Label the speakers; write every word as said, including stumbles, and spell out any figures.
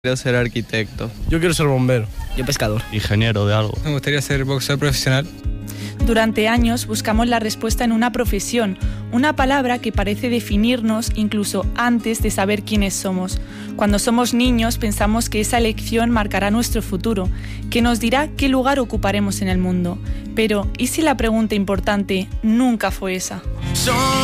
Speaker 1: Quiero ser arquitecto.
Speaker 2: Yo quiero ser bombero.
Speaker 3: Yo pescador.
Speaker 4: Ingeniero de algo.
Speaker 5: Me gustaría ser boxeador profesional.
Speaker 6: Durante años buscamos la respuesta en una profesión, una palabra que parece definirnos incluso antes de saber quiénes somos. Cuando somos niños pensamos que esa elección marcará nuestro futuro, que nos dirá qué lugar ocuparemos en el mundo. Pero, ¿y si la pregunta importante nunca fue esa?